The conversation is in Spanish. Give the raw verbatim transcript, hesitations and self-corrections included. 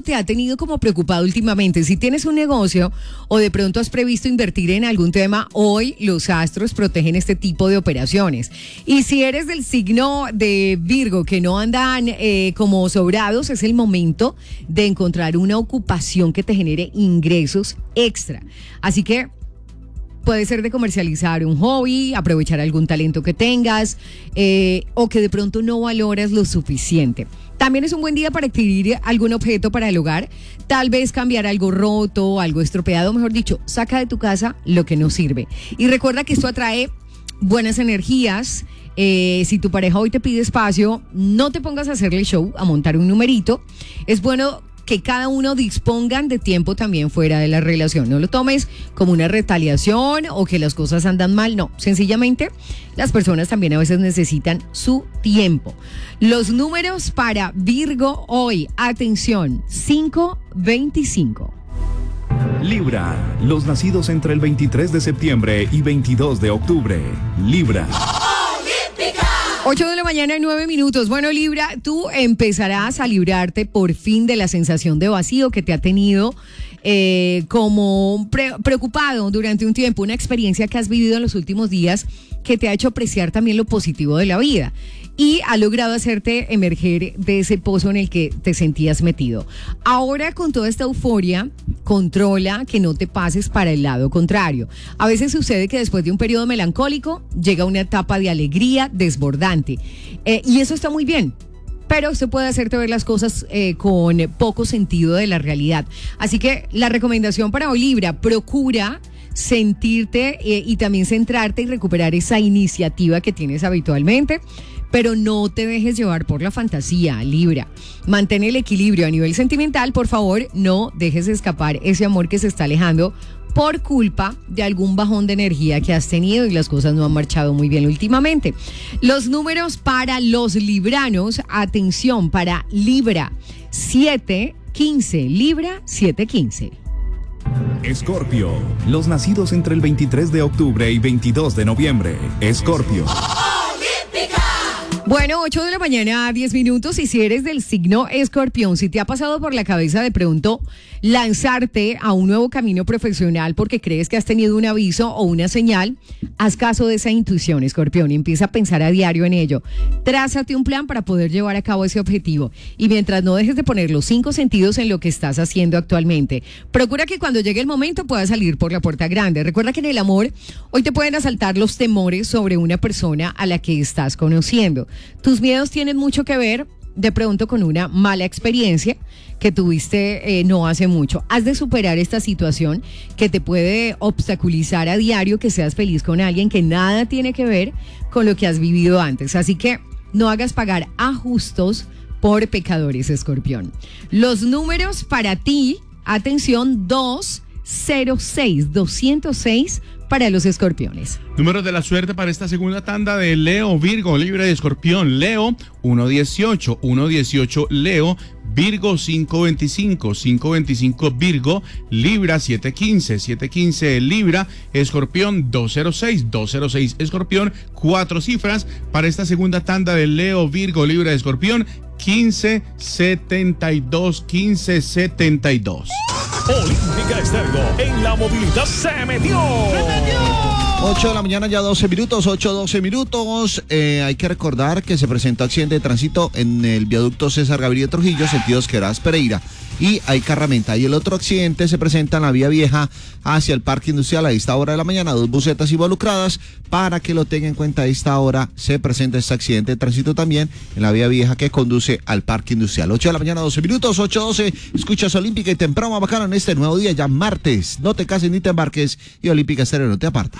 algo te ha tenido como preocupado últimamente? Si tienes un negocio o de pronto has previsto invertir en algún tema, hoy los astros protegen este tipo de operaciones. Y si eres del signo de Virgo que no andan eh, como sobrados, es el momento de encontrar una ocupación que te genere ingresos extra. Así que puede ser de comercializar un hobby, aprovechar algún talento que tengas eh, o que de pronto no valoras lo suficiente. También es un buen día para adquirir algún objeto para el hogar, tal vez cambiar algo roto, algo estropeado, mejor dicho, saca de tu casa lo que no sirve. Y recuerda que esto atrae buenas energías. Eh, si tu pareja hoy te pide espacio, no te pongas a hacerle show, a montar un numerito. Es bueno que cada uno dispongan de tiempo también fuera de la relación. No lo tomes como una retaliación o que las cosas andan mal. No, sencillamente las personas también a veces necesitan su tiempo. Los números para Virgo hoy, atención, cinco veinticinco. Libra, los nacidos entre el veintitrés de septiembre y veintidós de octubre. Libra. ocho de la mañana, nueve minutos. Bueno, Libra, tú empezarás a librarte por fin de la sensación de vacío que te ha tenido eh, como pre- preocupado durante un tiempo, una experiencia que has vivido en los últimos días que te ha hecho apreciar también lo positivo de la vida y ha logrado hacerte emerger de ese pozo en el que te sentías metido. Ahora, con toda esta euforia, controla que no te pases para el lado contrario. A veces sucede que después de un periodo melancólico llega una etapa de alegría desbordante eh, y eso está muy bien. Pero esto puede hacerte ver las cosas eh, con poco sentido de la realidad. Así que la recomendación para hoy, Libra, procura sentirte eh, y también centrarte y recuperar esa iniciativa que tienes habitualmente, pero no te dejes llevar por la fantasía, Libra. Mantén el equilibrio a nivel sentimental, por favor, no dejes escapar ese amor que se está alejando por culpa de algún bajón de energía que has tenido y las cosas no han marchado muy bien últimamente. Los números para los libranos, atención, para Libra, siete quince, Libra, siete quince. Escorpio, los nacidos entre el veintitrés de octubre y veintidós de noviembre. Escorpio. Bueno, ocho de la mañana, diez minutos, y si eres del signo Escorpión, si te ha pasado por la cabeza de pronto lanzarte a un nuevo camino profesional porque crees que has tenido un aviso o una señal, haz caso de esa intuición, Escorpión, y empieza a pensar a diario en ello. Trázate un plan para poder llevar a cabo ese objetivo, y mientras no dejes de poner los cinco sentidos en lo que estás haciendo actualmente, procura que cuando llegue el momento puedas salir por la puerta grande. Recuerda que en el amor hoy te pueden asaltar los temores sobre una persona a la que estás conociendo. Tus miedos tienen mucho que ver de pronto con una mala experiencia que tuviste eh, no hace mucho. Has de superar esta situación que te puede obstaculizar a diario que seas feliz con alguien que nada tiene que ver con lo que has vivido antes. Así que no hagas pagar a justos por pecadores, Escorpión. Los números para ti, atención, dos cero seis, doscientos seis para los escorpiones. Números de la suerte para esta segunda tanda de Leo, Virgo, Libra y Escorpión. Leo, uno dieciocho, uno dieciocho Leo, Virgo cinco veinticinco, cinco veinticinco Virgo, Libra siete quince, siete quince Libra, Escorpión dos cero seis, dos cero seis Escorpión. Cuatro cifras para esta segunda tanda de Leo, Virgo, Libra y Escorpión, quince setenta y dos, quince setenta y dos. Olímpica Estéreo en la movilidad se metió. ¡Se metió! ocho de la mañana, ya doce minutos, ocho, doce minutos. Eh, hay que recordar que se presentó accidente de tránsito en el viaducto César Gaviria Trujillo, sentido Quebradas Pereira y hay Carramenta. Y el otro accidente se presenta en la vía vieja hacia el Parque Industrial a esta hora de la mañana, dos busetas involucradas. Para que lo tenga en cuenta, a esta hora se presenta este accidente de tránsito también en la vía vieja que conduce al Parque Industrial. ocho de la mañana, doce minutos, ocho doce. Escuchas Olímpica y temprano bacano en este nuevo día, ya martes. No te cases ni te embarques y Olímpica Estéreo no te aparte.